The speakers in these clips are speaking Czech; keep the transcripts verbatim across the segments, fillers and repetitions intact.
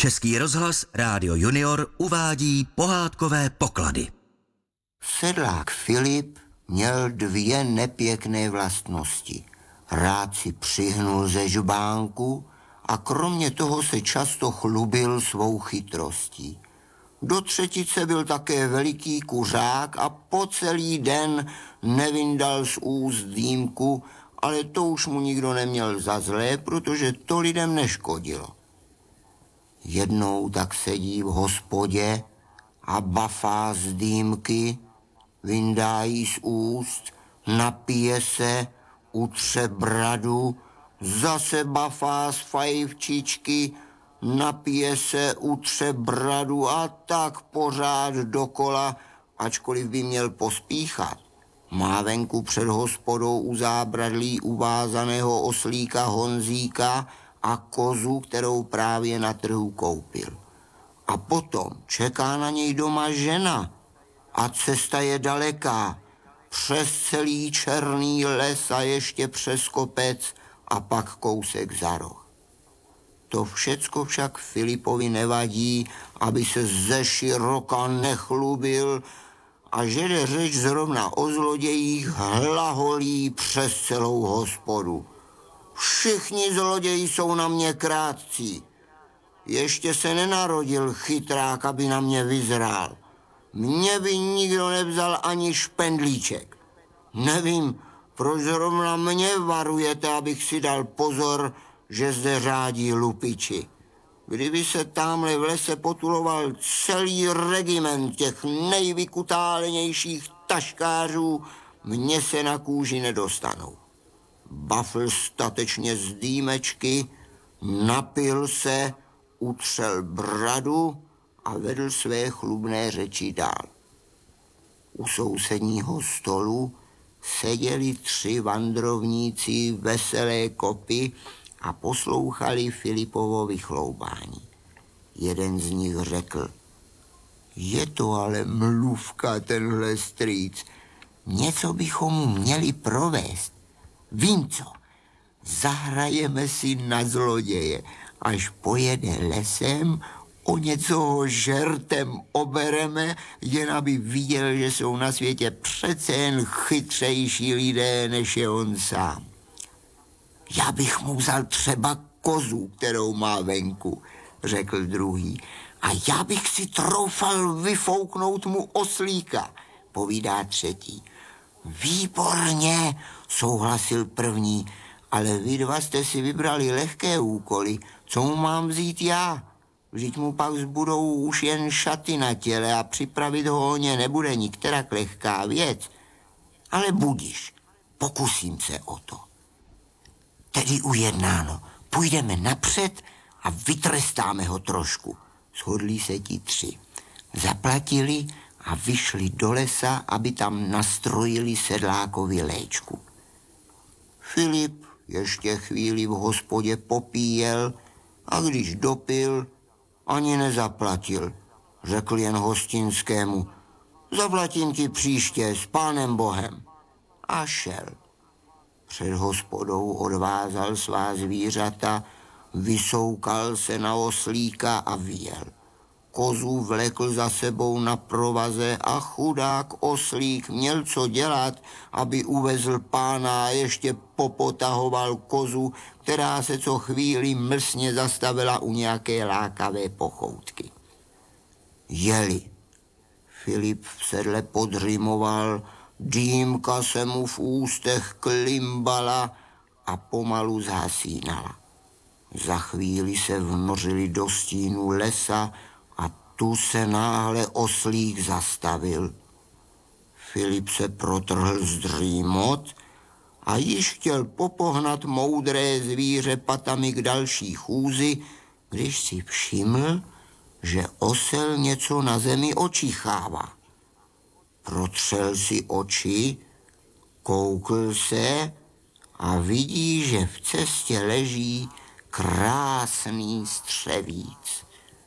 Český rozhlas Rádio Junior uvádí pohádkové poklady. Sedlák Filip měl dvě nepěkné vlastnosti. Rád si přihnul ze žbánku a kromě toho se často chlubil svou chytrostí. Do třetice byl také veliký kuřák a po celý den nevyndal z úst dýmku, ale to už mu nikdo neměl za zlé, protože to lidem neškodilo. Jednou tak sedí v hospodě a bafá z dýmky, vyndá jí z úst, napije se, utře bradu, zase bafá z fajfčičky, napije se, utře bradu a tak pořád dokola, ačkoliv by měl pospíchat. Má venku před hospodou u zábradlí uvázaného oslíka Honzíka a kozu, kterou právě na trhu koupil. A potom čeká na něj doma žena a cesta je daleká, přes celý černý les a ještě přes kopec a pak kousek za roh. To všecko však Filipovi nevadí, aby se ze široka nechlubil, a že jde řeč zrovna o zlodějích, hlaholí přes celou hospodu. Všichni zloději jsou na mě krátcí. Ještě se nenarodil chytrák, aby na mě vyzrál. Mně by nikdo nevzal ani špendlíček. Nevím, proč zrovna mě varujete, abych si dal pozor, že zde řádí lupiči. Kdyby se tamhle v lese potuloval celý regiment těch nejvykutálenějších taškářů, mně se na kůži nedostanou. Bafl statečně z dýmečky, napil se, utřel bradu a vedl své chlubné řeči dál. U sousedního stolu seděli tři vandrovníci veselé kopy a poslouchali Filipovo vychloubání. Jeden z nich řekl: je to ale mluvka tenhle strýc. Něco bychom mu měli provést. Vím co, zahrajeme si na zloděje. Až pojede lesem, o něco ho žertem obereme, jen aby viděl, že jsou na světě přece jen chytřejší lidé, než je on sám. Já bych mu vzal třeba kozu, kterou má venku, řekl druhý. A já bych si troufal vyfouknout mu oslíka, povídá třetí. Výborně, souhlasil první, ale vy dva jste si vybrali lehké úkoly, co mu mám vzít já? Vždyť mu pak zbudou už jen šaty na těle a připravit ho o ně nebude nikterak lehká věc. Ale budiš, pokusím se o to. Tedy ujednáno, půjdeme napřed a vytrestáme ho trošku. Shodli se ti tři. Zaplatili a vyšli do lesa, aby tam nastrojili sedlákovi léčku. Filip ještě chvíli v hospodě popíjel a když dopil, ani nezaplatil. Řekl jen hostinskému: zaplatím ti příště, s pánem Bohem. A šel. Před hospodou odvázal svá zvířata, vysoukal se na oslíka a vyjel. Kozu vlekl za sebou na provaze a chudák oslík měl co dělat, aby uvezl pána a ještě popotahoval kozu, která se co chvíli mlsně zastavila u nějaké lákavé pochoutky. Jeli. Filip v sedle podřimoval, dýmka se mu v ústech klimbala a pomalu zhasínala. Za chvíli se vnořili do stínu lesa a tu se náhle oslík zastavil. Filip se protrhl z drýmot a již chtěl popohnat moudré zvíře patami k další chůzi, když si všiml, že osel něco na zemi očichává. Protřel si oči, koukl se a vidí, že v cestě leží krásný střevíc.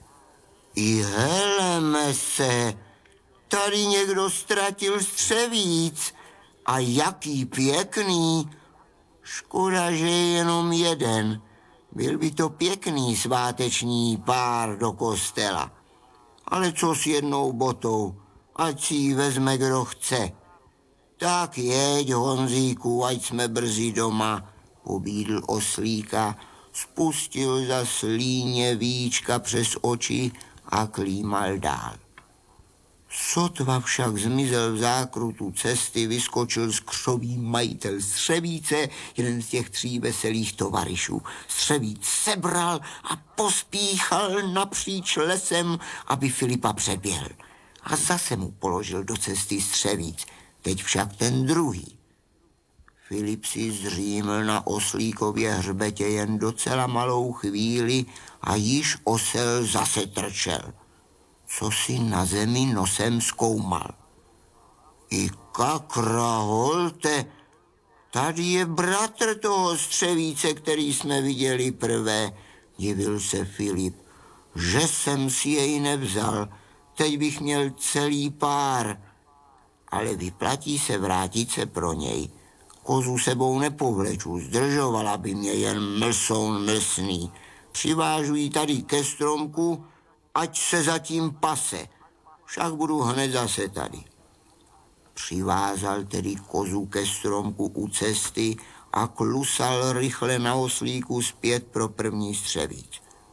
I heleme se, tady někdo ztratil střevíc a jaký pěkný. Škoda, že je jenom jeden. Byl by to pěkný sváteční pár do kostela. Ale co s jednou botou, ať si ji vezme, kdo chce. Tak jeď, Honzíku, ať jsme brzy doma, pobídl oslíka, spustil za slíně víčka přes oči a klímal dál. Sotva však zmizel v zákrutu cesty, vyskočil z křoví majitel Střevíce, jeden z těch tří veselých tovaryšů. Střevíc sebral a pospíchal napříč lesem, aby Filipa předběhl. A zase mu položil do cesty Střevíc, teď však ten druhý. Filip si zříml na oslíkově hřbetě jen docela malou chvíli a již osel zase trčel. Co si na zemi nosem zkoumal. I kakra, holte, tady je bratr toho Střevíce, který jsme viděli prvé, divil se Filip. Že jsem si jej nevzal, teď bych měl celý pár, ale vyplatí se vrátit se pro něj. Kozu sebou nepovleču, zdržovala by mě jen mlsoun mlsný. Přivážu ji tady ke stromku, ať se zatím pase, však budu hned zase tady. Přivázal tedy kozu ke stromku u cesty a klusal rychle na oslíku zpět pro první Střevíc.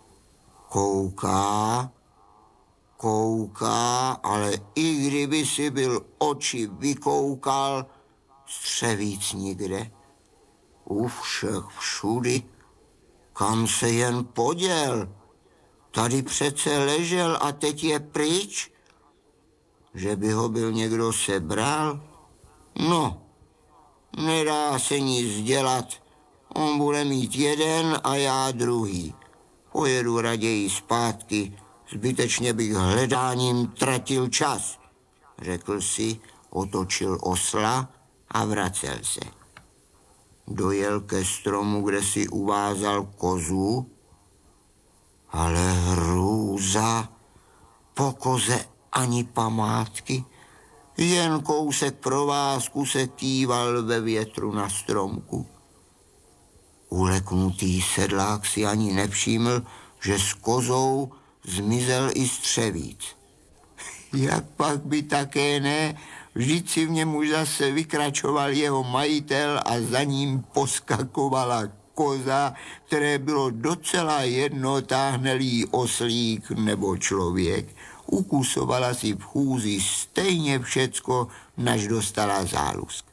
Kouká, kouká, ale i kdyby si byl oči vykoukal, Střevíc nikde. U všech všudy, kam se jen poděl. Tady přece ležel a teď je pryč? Že by ho byl někdo sebral? No, nedá se nic dělat. On bude mít jeden a já druhý. Pojedu raději zpátky, zbytečně bych hledáním tratil čas, řekl si, otočil osla a vracel se. Dojel ke stromu, kde si uvázal kozu, ale hrůza, po koze ani památky, jen kousek provázku se kýval ve větru na stromku. Uleknutý sedlák si ani nevšiml, že s kozou zmizel i Střevíc. Jak pak by také ne, vždyť si v něm už zase vykračoval jeho majitel a za ním poskakovala koza, které bylo docela jedno, táhne-li oslík nebo člověk. Ukusovala si v chůzi stejně všecko, naž dostala zálusk.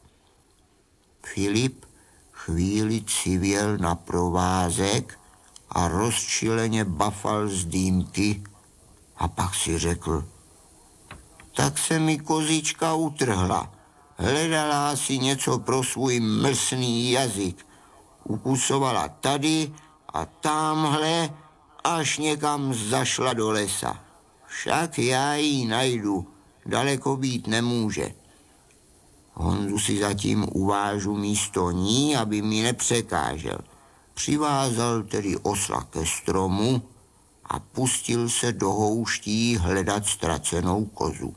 Filip chvíli civěl na provázek a rozčileně bafal z dýmky a pak si řekl, tak se mi kozička utrhla. Hledala si něco pro svůj mlsný jazyk. Ukusovala tady a tamhle, až někam zašla do lesa. Však já ji najdu, daleko být nemůže. Honzu si zatím uvážu místo ní, aby mi nepřekážel. Přivázal tedy osla ke stromu a pustil se do houští hledat ztracenou kozu.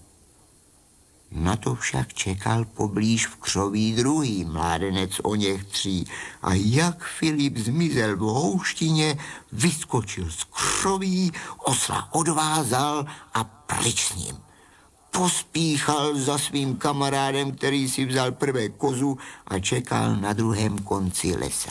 Na to však čekal poblíž v křoví druhý mládenec o něch tří a jak Filip zmizel v houštině, vyskočil z křoví, osla odvázal a pryč s ním. Pospíchal za svým kamarádem, který si vzal prvé kozu a čekal na druhém konci lesa.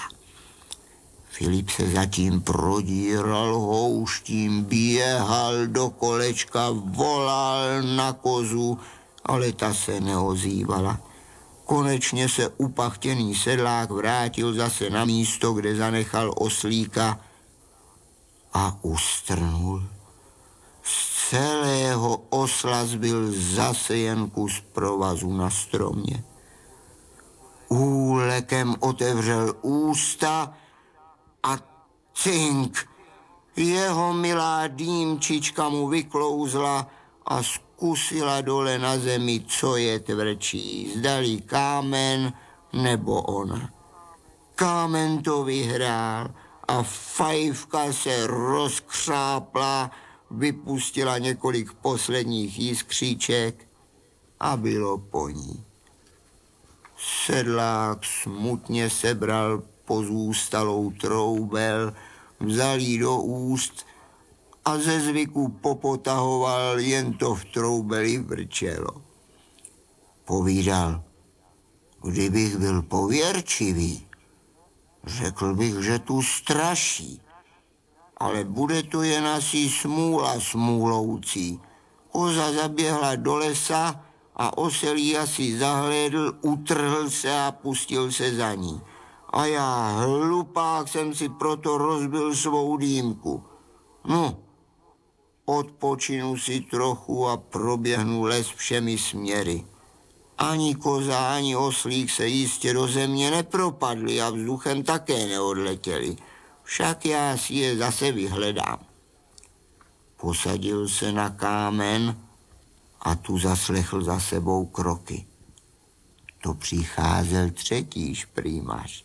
Filip se zatím prodíral houštím, běhal do kolečka, volal na kozu, ale ta se neozývala. Konečně se upachtěný sedlák vrátil zase na místo, kde zanechal oslíka a ustrnul. Z celého osla zbyl zase jen kus provazu na stromě. Úlekem otevřel ústa a cink, jeho milá dýmčička mu vyklouzla a zkusila dole na zemi, co je tvrdší, zdali kámen nebo ona. Kámen to vyhrál a fajfka se rozkřápla, vypustila několik posledních jiskříček a bylo po ní. Sedlák smutně sebral pozůstalou troubel, vzal jí do úst a ze zvyku popotahoval, jen to v troubeli vrčelo. Povídal, kdybych byl pověrčivý, řekl bych, že tu straší, ale bude to jen asi smůla smůloucí. Koza zaběhla do lesa a osel jí asi zahlédl, utrhl se a pustil se za ní. A já, hlupák, jsem si proto rozbil svou dýmku. No, odpočinu si trochu a proběhnu les všemi směry. Ani koza, ani oslík se jistě do země nepropadli a vzduchem také neodletěli. Však já si je zase vyhledám. Posadil se na kámen a tu zaslechl za sebou kroky. To přicházel třetí šprýmař.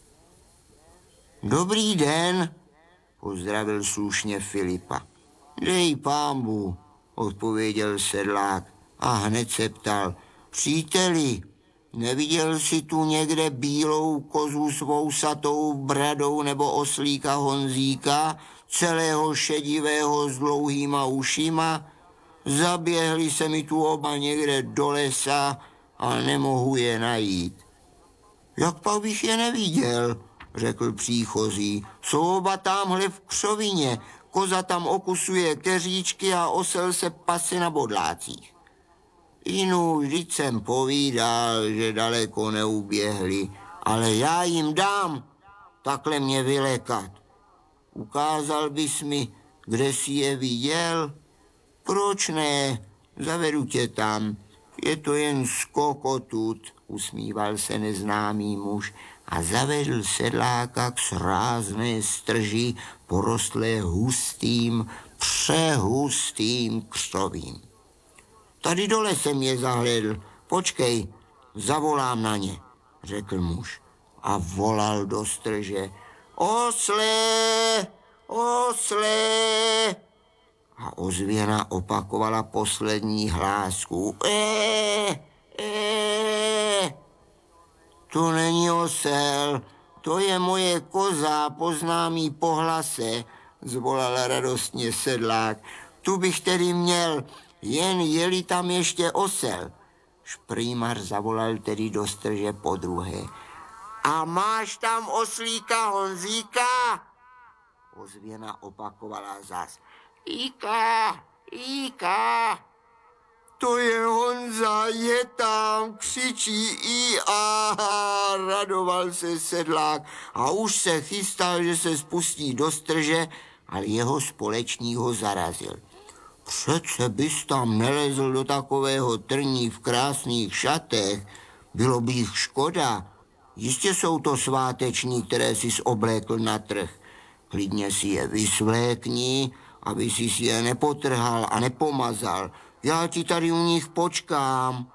Dobrý den, pozdravil slušně Filipa. Dej pánbu, odpověděl sedlák a hned se ptal. Příteli, neviděl jsi tu někde bílou kozu s vousatou bradou nebo oslíka Honzíka, celého šedivého s dlouhýma ušima? Zaběhli se mi tu oba někde do lesa a nemohu je najít. Jak pak bych je neviděl, řekl příchozí. Jsou oba tamhle v křovině, koza tam okusuje keříčky a osel se pase na bodlácích. Inu, vždyť jsem povídal, že daleko neuběhli, ale já jim dám takhle mě vylékat. Ukázal bys mi, kde jsi je viděl? Proč ne? Zavedu tě tam. Je to jen skok odtud, usmíval se neznámý muž a zavedl sedláka k srázné strži porostlé hustým, přehustým křovím. Tady dole jsem je zahlédl. Počkej, zavolám na ně, řekl muž a volal do strže. Osle, osle. A ozvěna opakovala poslední hlásku. E, e. To není osel, to je moje koza, poznám jí po hlase, zvolal radostně sedlák. Tu bych tedy měl, jen jeli tam ještě osel. Šprýmar zavolal tedy do strže podruhé. A máš tam oslíka Honzíka? Ozvěna opakovala zas. Íka, Íka. To je Honza, je tam, křičí i a radoval se sedlák a už se chystal, že se spustí do strže, ale jeho společník ho zarazil. Přece bys tam nelezl do takového trní v krásných šatech, bylo by jich škoda. Jistě jsou to sváteční, které jsi oblékl na trh. Klidně si je vysvlékni, aby si si je nepotrhal a nepomazal. Já ti tady u nich počkám.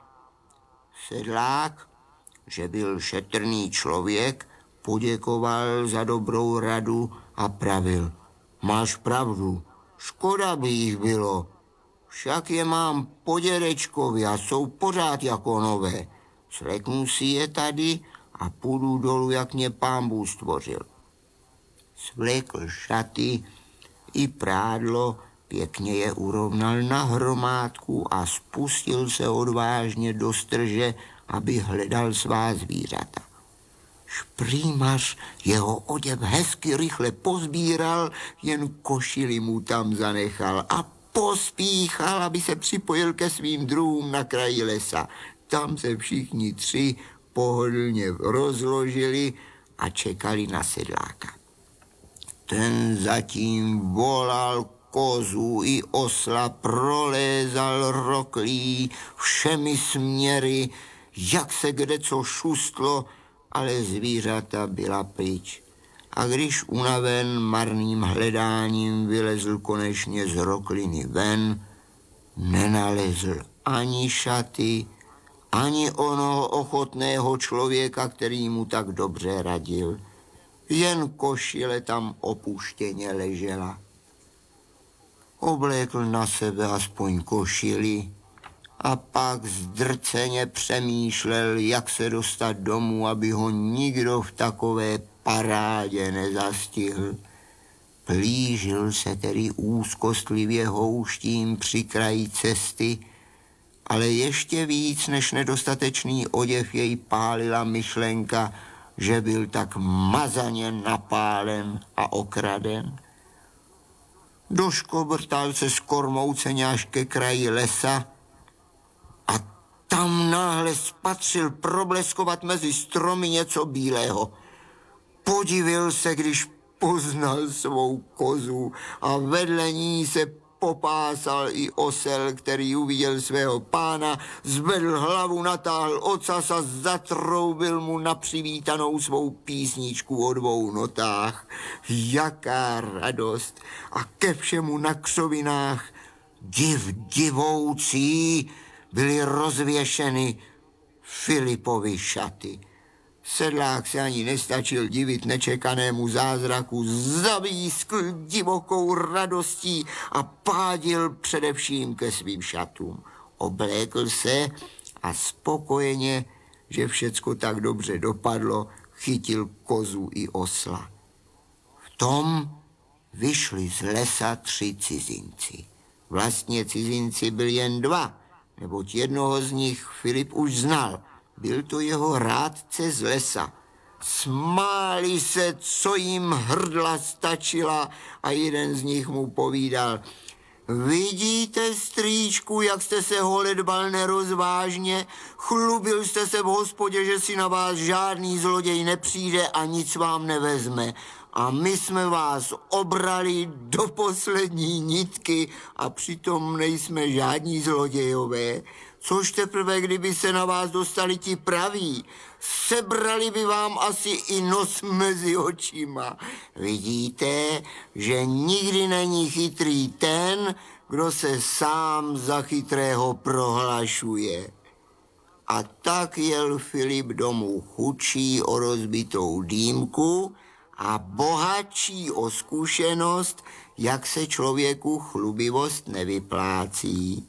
Sedlák, že byl šetrný člověk, poděkoval za dobrou radu a pravil. Máš pravdu, škoda by jich bylo. Však je mám po dědečkovi a jsou pořád jako nové. Sleknu si je tady a půjdu dolů, jak mě pán Bůh stvořil. Svlékl šaty i prádlo, pěkně je urovnal na hromádku a spustil se odvážně do strže, aby hledal svá zvířata. Šprýmař jeho oděv hezky rychle pozbíral, jen košili mu tam zanechal a pospíchal, aby se připojil ke svým druhům na kraji lesa. Tam se všichni tři pohodlně rozložili a čekali na sedláka. Ten zatím volal kozu i osla, prolézal roklí všemi směry, jak se kde co šustlo, ale zvířata byla pryč. A když unaven marným hledáním vylezl konečně z rokliny ven, nenalezl ani šaty, ani onoho ochotného člověka, který mu tak dobře radil. Jen košile tam opuštěně ležela. Oblékl na sebe aspoň košili a pak zdrceně přemýšlel, jak se dostat domů, aby ho nikdo v takové parádě nezastihl. Plížil se tedy úzkostlivě houštím při kraji cesty, ale ještě víc než nedostatečný oděv jej pálila myšlenka, že byl tak mazaně napálen a okraden. Doškobrtal se s kormouceně až ke kraji lesa a tam náhle spatřil probleskovat mezi stromy něco bílého. Podivil se, když poznal svou kozu a vedle ní se popásal i osel, který uviděl svého pána, zvedl hlavu, natáhl ocas a zatroubil mu na přivítanou svou písničku o dvou notách. Jaká radost! A ke všemu na křovinách div divoucí byly rozvěšeny Filipovy šaty. Sedlák se ani nestačil divit nečekanému zázraku, zavískl divokou radostí a pádil především ke svým šatům. Oblékl se a spokojeně, že všecko tak dobře dopadlo, chytil kozu i osla. V tom vyšli z lesa tři cizinci. Vlastně cizinci byli jen dva, neboť jednoho z nich Filip už znal. Byl to jeho rádce z lesa. Smáli se, co jim hrdla stačila, a jeden z nich mu povídal: vidíte, strýčku, jak jste se holedbal nerozvážně? Chlubil jste se v hospodě, že si na vás žádný zloděj nepřijde a nic vám nevezme. A my jsme vás obrali do poslední nitky a přitom nejsme žádní zlodějové. Což teprve, kdyby se na vás dostali ti praví, sebrali by vám asi i nos mezi očima. Vidíte, že nikdy není chytrý ten, kdo se sám za chytrého prohlašuje. A tak jel Filip domů chudší o rozbitou dýmku a bohatší o zkušenost, jak se člověku chlubivost nevyplácí.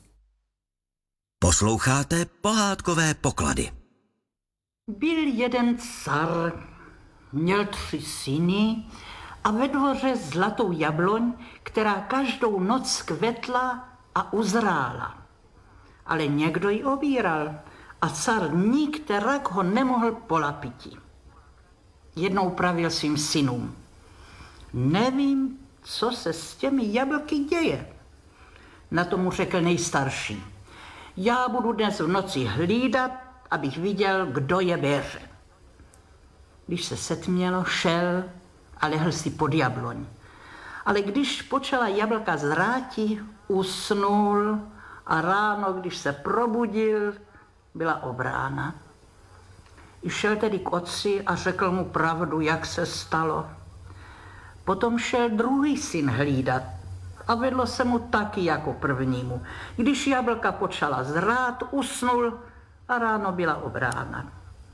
Posloucháte Pohádkové poklady. Byl jeden car, měl tři syny a ve dvoře zlatou jabloň, která každou noc kvetla a uzrála. Ale někdo ji obíral a car nikterak ho nemohl polapiti. Jednou pravil svým synům: nevím, co se s těmi jablky děje. Na to mu řekl nejstarší: já budu dnes v noci hlídat, abych viděl, kdo je bere. Když se setmělo, šel a lehl si pod jabloň. Ale když počala jablka zráti, usnul a ráno, když se probudil, byla obrána. Šel tedy k otci a řekl mu pravdu, jak se stalo. Potom šel druhý syn hlídat a vedlo se mu taky jako prvnímu. Když jablka počala zrát, usnul a ráno byla obrána.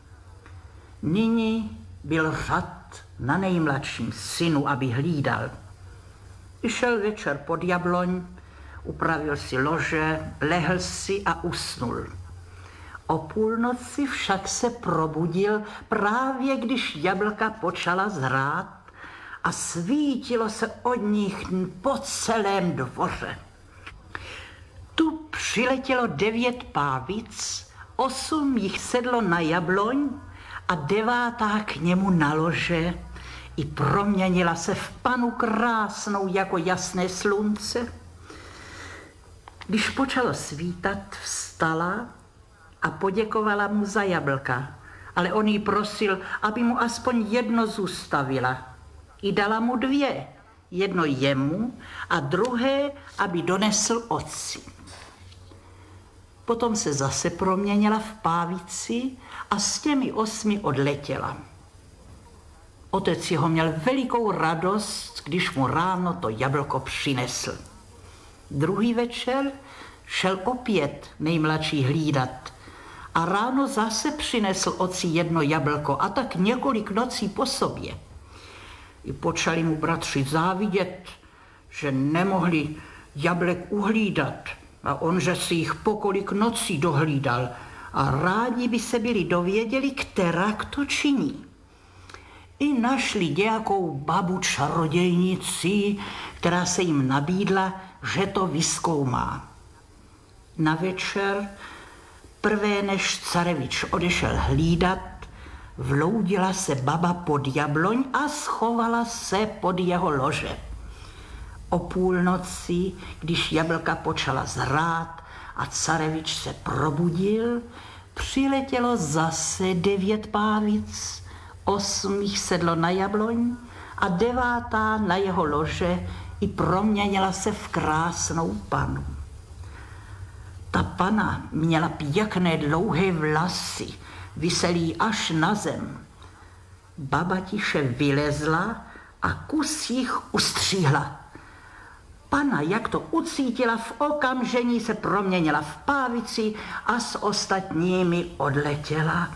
Nyní byl řad na nejmladším synu, aby hlídal. Šel večer pod jabloň, upravil si lože, lehl si a usnul. O půlnoci však se probudil právě když jablka počala zrát a svítilo se od nich po celém dvoře. Tu přiletělo devět pávic, osm jich sedlo na jabloň a devátá k němu na lože i proměnila se v panu krásnou jako jasné slunce. Když počalo svítat, vstala a poděkovala mu za jablka, ale on jí prosil, aby mu aspoň jedno zůstavila. I dala mu dvě, jedno jemu a druhé, aby donesl otci. Potom se zase proměnila v pávici a s těmi osmi odletěla. Otec jeho měl velikou radost, když mu ráno to jablko přinesl. Druhý večer šel opět nejmladší hlídat a ráno zase přinesl otci jedno jablko a tak několik nocí po sobě. I počali mu bratři závidět, že nemohli jablek uhlídat a on, že si jich po kolik nocí dohlídal a rádi by se byli dověděli, kterak to činí. I našli nějakou babu čarodějnici, která se jim nabídla, že to vyzkoumá. Na večer, prvé než carevič odešel hlídat, vloudila se baba pod jabloň a schovala se pod jeho lože. O půlnoci, když jablka počala zrát a carevič se probudil, přiletělo zase devět pávic, osm jich sedlo na jabloň a devátá na jeho lože i proměnila se v krásnou panu. Ta pana měla pěkné dlouhé vlasy, viselí až na zem. Baba tiše vylezla a kus jich ustříhla. Pana, jak to ucítila, v okamžení se proměnila v pávici a s ostatními odletěla.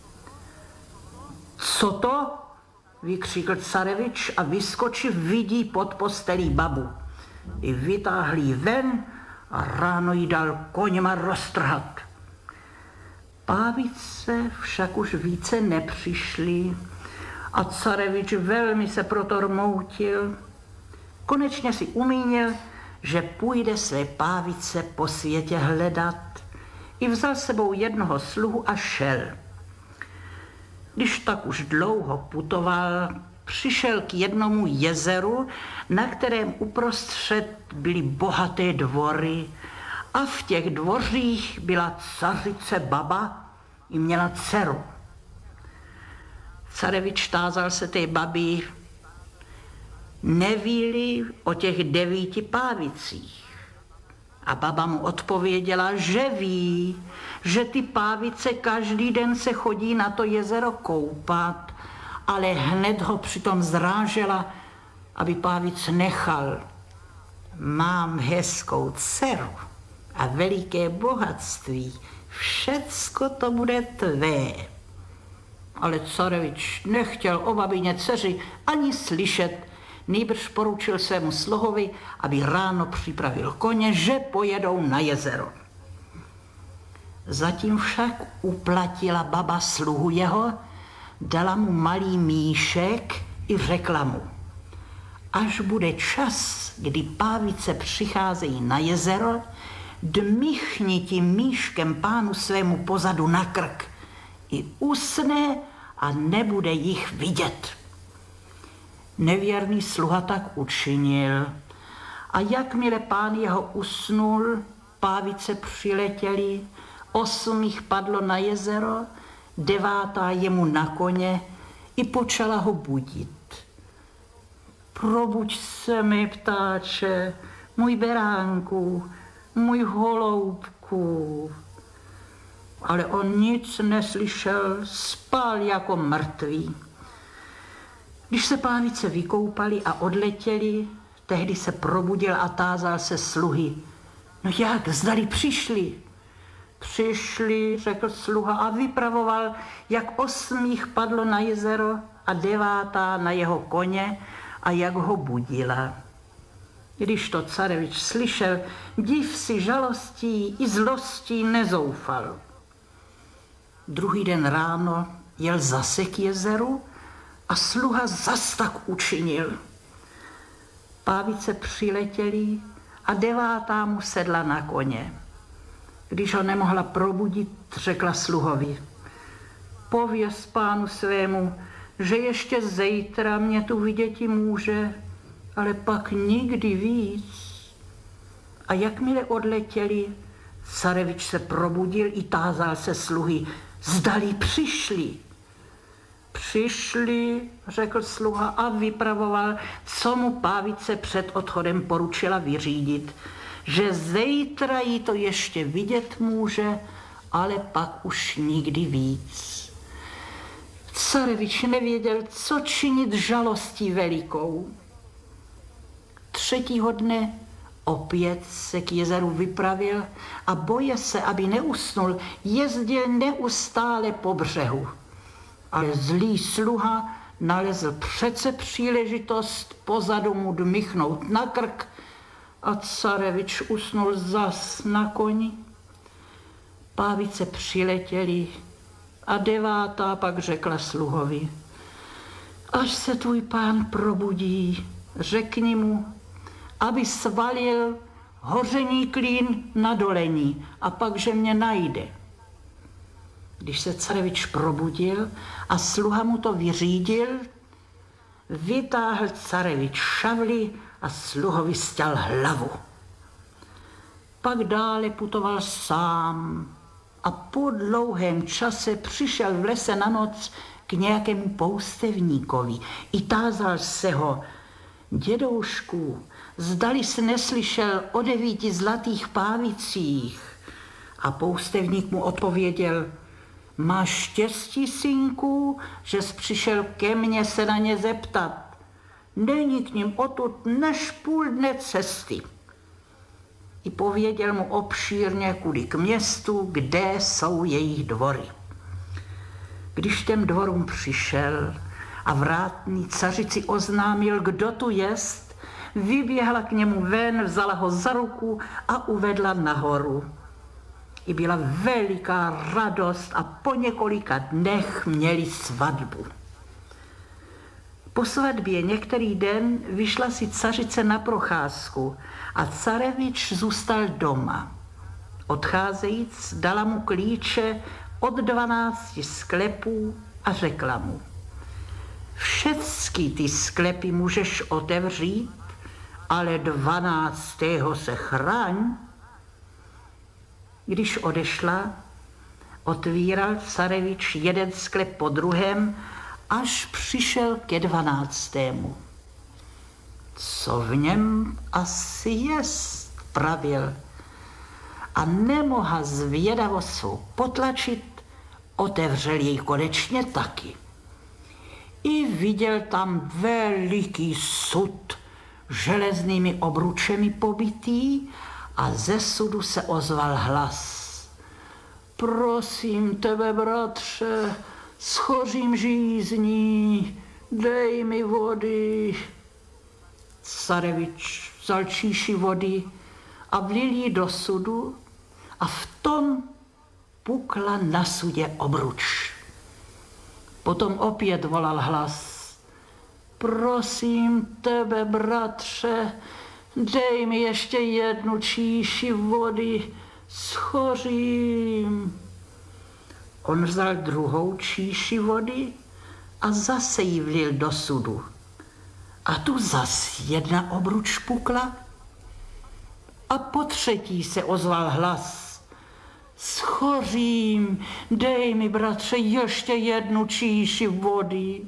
Co to? Vykřikl carevič a vyskočiv vidí pod postelí babu. I vytáhl ji ven a ráno jí dal koněma roztrhat. Pávice však už více nepřišly a carevič velmi se proto rmoutil. Konečně si umínil, že půjde své pávice po světě hledat. I vzal sebou jednoho sluhu a šel. Když tak už dlouho putoval, přišel k jednomu jezeru, na kterém uprostřed byly bohaté dvory a v těch dvořích byla cařice baba i měla dceru. Carevič tázal se té babi, neví-li o těch devíti pávicích. A baba mu odpověděla, že ví, že ty pávice každý den se chodí na to jezero koupat, ale hned ho přitom zrážela, aby pávic nechal. Mám hezkou dceru a veliké bohatství, všecko to bude tvé. Ale carevič nechtěl o babině dceři ani slyšet, nýbrž poručil svému sluhovi, aby ráno připravil koně, že pojedou na jezero. Zatím však uplatila baba sluhu jeho, dala mu malý míšek i řekla mu, až bude čas, kdy pávice přicházejí na jezero, dmychni tím míškem pánu svému pozadu na krk. I usne a nebude jich vidět. Nevěrný sluha tak učinil a jakmile pán jeho usnul, pávice přiletěly, osm jich padlo na jezero, devátá jemu na koně i počala ho budit. Probuď se mi, ptáče, můj beránku, můj holoubku. Ale on nic neslyšel, spal jako mrtvý. Když se pávice vykoupali a odletěli, tehdy se probudil a tázal se sluhy. No jak, zdali přišli? Přišli, řekl sluha a vypravoval, jak osm jich padlo na jezero a devátá na jeho koně a jak ho budila. Když to carevič slyšel, div si žalostí i zlostí nezoufal. Druhý den ráno jel zase k jezeru a sluha zas tak učinil. Pávice přiletěly a devátá mu sedla na koně. Když ho nemohla probudit, řekla sluhovi, pověz pánu svému, že ještě zítra mě tu viděti může, ale pak nikdy víc. A jakmile odletěli, carevič se probudil i tázal se sluhy, zdali přišli. Přišli, řekl sluha a vypravoval, co mu pávice před odchodem poručila vyřídit, že zítra jí to ještě vidět může, ale pak už nikdy víc. Carevič nevěděl, co činit žalostí velikou. Třetího dne opět se k jezeru vypravil a boje se, aby neusnul, jezdil neustále po břehu. Ale zlý sluha nalezl přece příležitost pozadu mu dmychnout na krk a carevič usnul zas na koni. Pávice přiletěli a devátá pak řekla sluhovi, Až se tvůj pán probudí, řekni mu, aby svalil hoření klín na dolení a pak, že mě najde. Když se carevič probudil a sluha mu to vyřídil, vytáhl carevič šavli a sluhovi sťal hlavu. Pak dále putoval sám a po dlouhém čase přišel v lese na noc k nějakému poustevníkovi. I tázal se ho: dědoušku, zdali jsi neslyšel o devíti zlatých pávicích? A poustevník mu odpověděl: máš štěstí, synku, že jsi přišel ke mně se na ně zeptat. Není k nim odtud než půl dne cesty. I pověděl mu obšírně kudy k městu, kde jsou jejich dvory. Když těm dvorům přišel a vrátný cařici oznámil, kdo tu jest, vyběhla k němu ven, vzala ho za ruku a uvedla nahoru. I byla veliká radost a po několika dnech měli svatbu. Po svatbě některý den vyšla si cařice na procházku a carevič zůstal doma. Odcházejíc dala mu klíče od dvanácti sklepů a řekla mu: všecky ty sklepy můžeš otevřít, ale dvanáctého se chraň. Když odešla, otvíral carevič jeden sklep po druhém, až přišel ke dvanáctému. Co v něm asi jest, pravil. A nemoha zvědavost svou potlačit, otevřel jej konečně taky. I viděl tam veliký sud, železnými obručemi pobitý, a ze sudu se ozval hlas: prosím tebe, bratře, schořím žízní, dej mi vody. Carevič vzal číši vody a vlil ji do sudu a v tom pukla na sudě obruč. Potom opět volal hlas: prosím tebe, bratře, dej mi ještě jednu číši vody, schořím. On vzal druhou číši vody a zase ji vlil do sudu. A tu zas jedna obruč pukla. A po třetí se ozval hlas: schořím, dej mi, bratře, ještě jednu číši vody.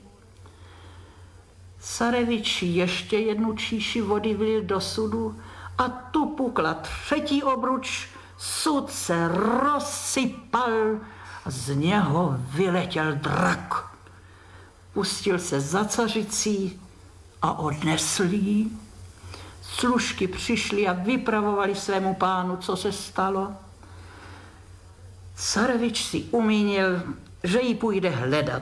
Carevič ještě jednu číši vody vlil do sudu a tu pukla třetí obruč, sud se rozsypal a z něho vyletěl drak. Pustil se za cařicí a odnesl ji. Služky přišly a vypravovali svému pánu, co se stalo. Carevič si umínil, že ji půjde hledat.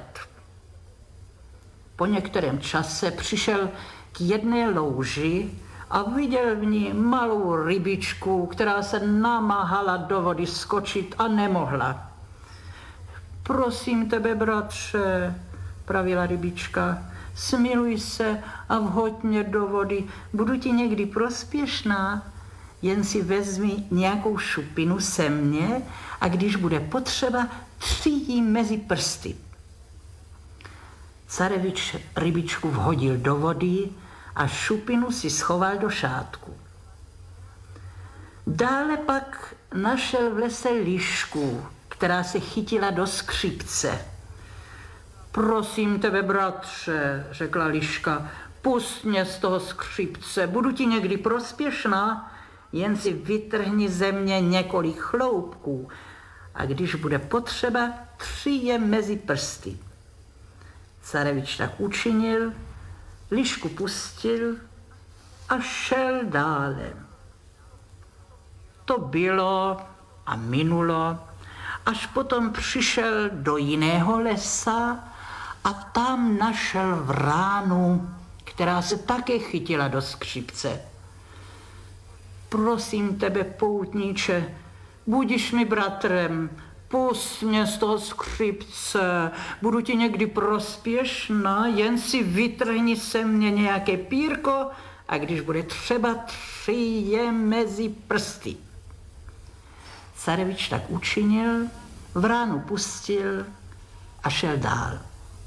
Po některém čase přišel k jedné louži a viděl v ní malou rybičku, která se namáhala do vody skočit a nemohla. Prosím tebe, bratře, pravila rybička, smiluj se a vhoď mě do vody, budu ti někdy prospěšná, jen si vezmi nějakou šupinu se mně a když bude potřeba, tři jí mezi prsty. Carevič rybičku vhodil do vody a šupinu si schoval do šátku. Dále pak našel v lese lišku, která se chytila do skřipce. Prosím tebe, bratře, řekla liška, pust mě z toho skřipce, budu ti někdy prospěšná, jen si vytrhni ze mě několik chloupků a když bude potřeba, tři je mezi prsty. Carevič tak učinil, lišku pustil a šel dále. To bylo a minulo, až potom přišel do jiného lesa a tam našel vránu, která se také chytila do skřipce. Prosím tebe, poutníče, budiš mi bratrem, Pust mě z toho skřipce, budu ti někdy prospěšná, jen si vytrhni se mě nějaké pírko a když bude třeba, tři je mezi prsty. Carevič tak učinil, vránu pustil a šel dál.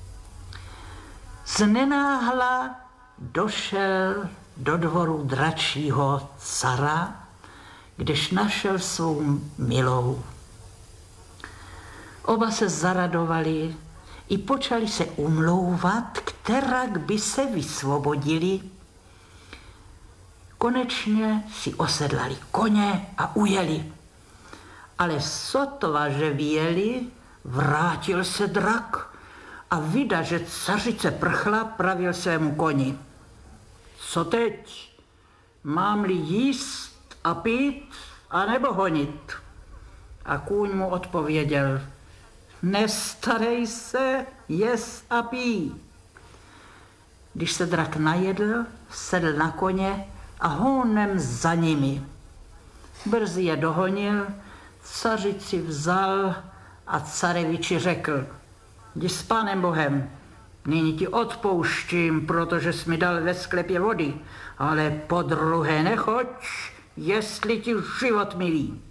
Znenáhla došel do dvoru dračího cara, kdež našel svou milou. Oba se zaradovali i počali se umlouvat, kterak by se vysvobodili. Konečně si osedlali koně a ujeli. Ale sotva, že vyjeli, vrátil se drak a vida, že cařice prchla, pravil svému koni. Co teď? Mám-li jíst a pít, anebo honit? A kůň mu odpověděl, nestarej se, jes a pí. Když se drak najedl, sedl na koně a honem za nimi. Brzy je dohonil, cařici vzal a careviči řekl, jdi s Pánem Bohem, nyní ti odpouštím, protože jsi mi dal ve sklepě vody, ale podruhé nechoď, jestli ti život milý.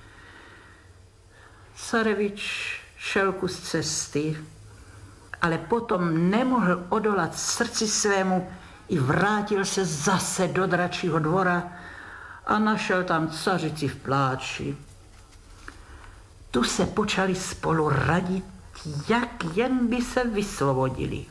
Carevič šel kus cesty, ale potom nemohl odolat srdci svému i vrátil se zase do dračího dvora a našel tam cařici v pláči. Tu se počali spolu radit, jak jen by se vysvobodili.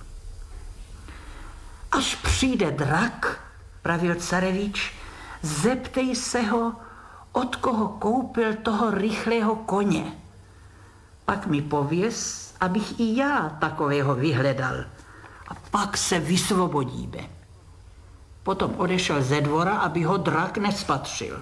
Až přijde drak, pravil carevič, zeptej se ho, od koho koupil toho rychlého koně. Pak mi pověz, abych i já takového vyhledal a pak se vysvobodíme. Potom odešel ze dvora, aby ho drak nespatřil.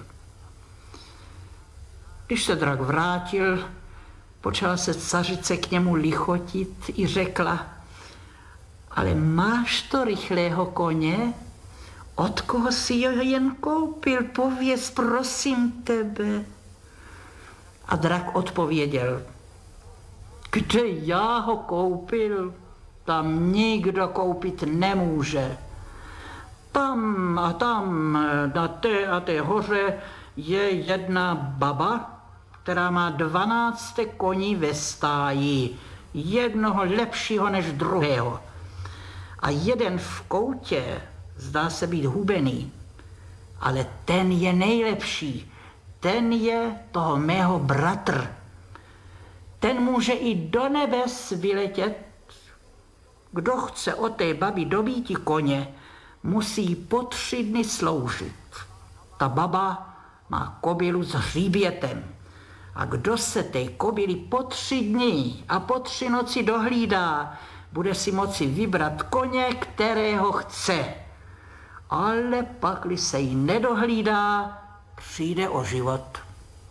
Když se drak vrátil, počala se cařice k němu lichotit i řekla, ale máš to rychlého koně? Od koho si ho jen koupil? Pověz, prosím tebe. A drak odpověděl, kde já ho koupil, tam nikdo koupit nemůže. Tam a tam na té a té hoře je jedna baba, která má dvanáct koní ve stáji, jednoho lepšího než druhého. A jeden v koutě zdá se být hubený, ale ten je nejlepší, ten je toho mého bratr. Ten může i do nebes vyletět. Kdo chce od té babi dobíti koně, musí po tři dny sloužit. Ta baba má kobylu s hříbětem. A kdo se té kobily po tři dny a po tři noci dohlídá, bude si moci vybrat koně, kterého chce. Ale pakli se jí nedohlídá, přijde o život.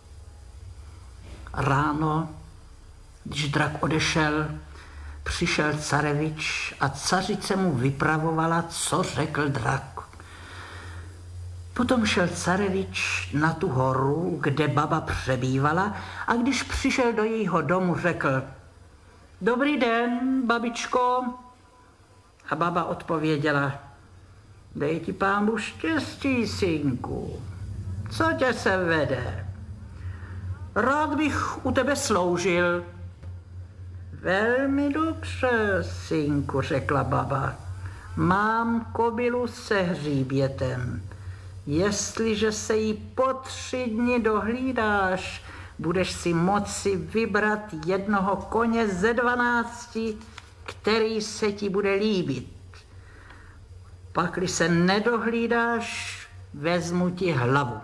Ráno, když drak odešel, přišel carevič a cařice mu vypravovala, co řekl drak. Potom šel carevič na tu horu, kde baba přebývala a když přišel do jejího domu, řekl, dobrý den, babičko. A baba odpověděla, dej ti Pán Bůh štěstí, synku, co tě se vede? Rád bych u tebe sloužil. Velmi dobře, synku, řekla baba, mám kobylu se hříbětem. Jestliže se jí po tři dny dohlídáš, budeš si moci vybrat jednoho koně ze dvanácti, který se ti bude líbit. Pakli se nedohlídáš, vezmu ti hlavu.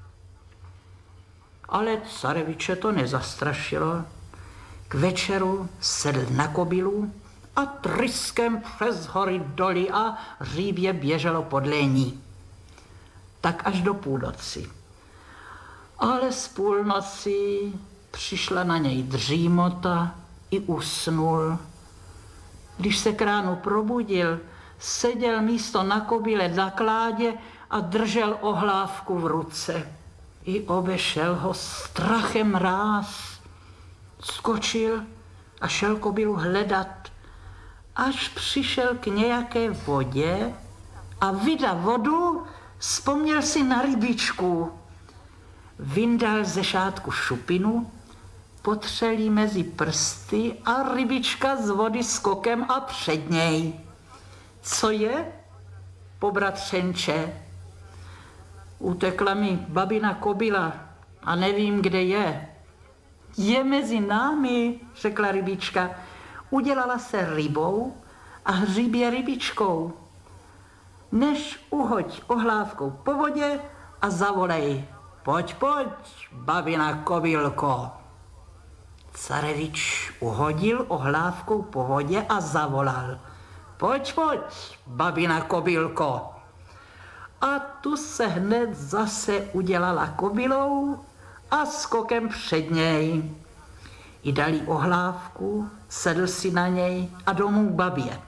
Ale careviče to nezastrašilo. K večeru sedl na kobylu a tryskem přes hory doly a hříbě běželo podle ní. Tak až do půlnoci. Ale z půlnoci přišla na něj dřímota i usnul. Když se k ránu probudil, seděl místo na kobyle na kládě a držel ohlávku v ruce. I obešel ho strachem mráz. Skočil a šel kobylu hledat, až přišel k nějaké vodě a vyda vodu, vzpomněl si na rybičku. Vyndal ze šátku šupinu, potřel jí mezi prsty a rybička z vody skokem a před něj. Co je, pobratřenče? Utekla mi babina kobyla a nevím, kde je. Je mezi námi, řekla rybička. Udělala se rybou a hříbě rybičkou. Než uhoď ohlávkou po vodě a zavolej. Pojď, pojď, babina kobylko. Carevič uhodil ohlávkou po vodě a zavolal. Pojď, pojď, babina kobylko. A tu se hned zase udělala kobylou a skokem před něj. I dali ohlávku, sedl si na něj a domů k babě.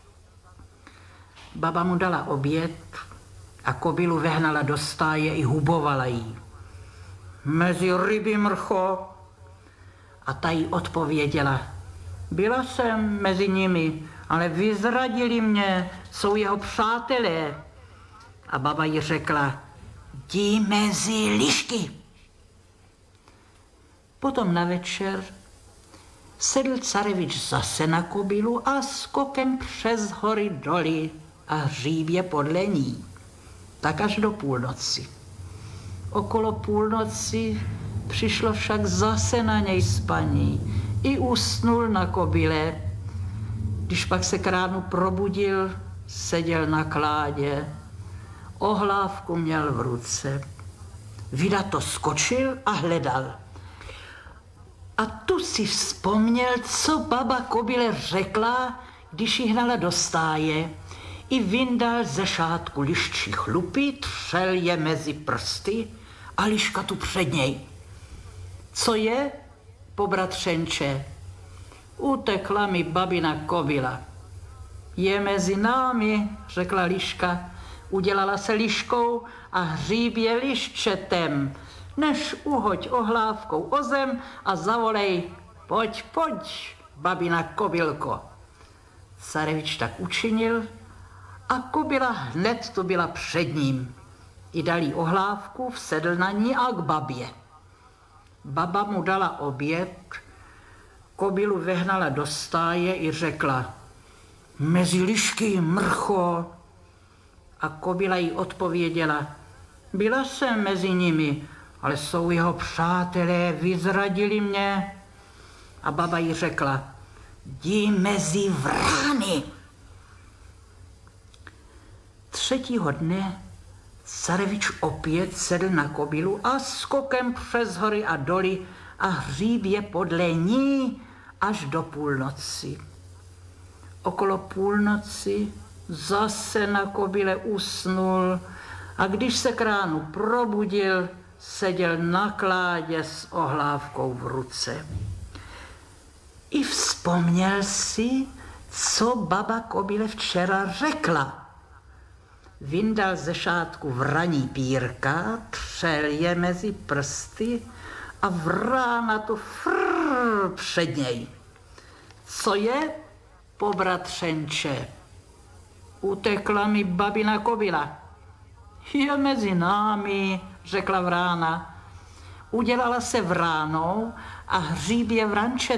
Baba mu dala oběd a kobylu vehnala do stáje i hubovala jí. Mezi ryby, mrcho. A ta jí odpověděla. Byla jsem mezi nimi, ale vyzradili mě, jsou jeho přátelé. A baba jí řekla, jdi mezi lišky. Potom na večer sedl carevič zase na kobylu a skokem přes hory doly a hříbě podle ní. Tak až do půlnoci. Okolo půlnoci přišlo však zase na něj spaní. I usnul na kobyle. Když pak se k ránu probudil, seděl na kládě. Ohlávku měl v ruce. Vida to skočil a hledal. A tu si vzpomněl, co baba kobyle řekla, když ji hnala do stáje. I vyndal ze šátku liščí chlupy, třel je mezi prsty a liška tu před něj. Co je, pobratřenče? Utekla mi babina kobyla. Je mezi námi, řekla liška. Udělala se liškou a hříbě liščetem. Než uhoď ohlávkou o zem a zavolej, pojď, pojď, babina kobylko. Carevič tak učinil a kobyla hned tu byla před ním. I dal jí ohlávku, vsedl na ní a k babě. Baba mu dala oběd, kobylu vehnala do stáje i řekla, mezi lišky, mrcho. A kobyla jí odpověděla, byla jsem mezi nimi, ale jsou jeho přátelé, vyzradili mě. A baba jí řekla, jdi mezi vrány. Třetího dne carevič opět sedl na kobylu a skokem přes hory a doly a hříbě podle ní až do půlnoci. Okolo půlnoci zase na kobyle usnul a když se k ránu probudil, seděl na kládě s ohlávkou v ruce. I vzpomněl si, co baba kobyle včera řekla. Vyndal ze šátku vraní pírka, třel je mezi prsty a vrána tu frrr před něj. Co je, pobratřenče? Utekla mi babina kobyla. Je mezi námi, řekla vrána. Udělala se vránou a hříbě vranče